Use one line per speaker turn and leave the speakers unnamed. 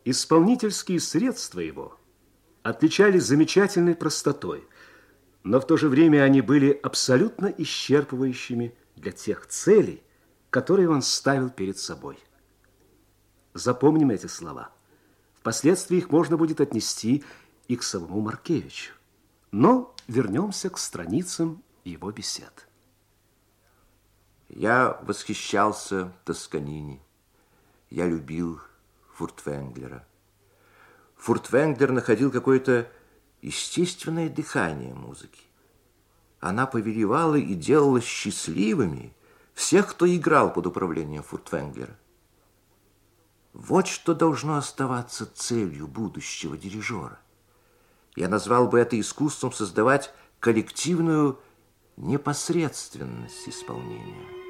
Исполнительские средства его отличались замечательной простотой, но в то же время они были абсолютно исчерпывающими для тех целей, которые он ставил перед собой. Запомним эти слова. Впоследствии их можно будет отнести и к самому Маркевичу. Но вернемся к страницам его бесед.
Я восхищался Тосканини. Я любил Фуртвенглера. Фуртвенглер находил какое-то естественное дыхание музыки. Она повелевала и делала счастливыми всех, кто играл под управлением Фуртвенглера. Вот что должно оставаться целью будущего дирижера. Я назвал бы это искусством создавать коллективную непосредственность исполнения.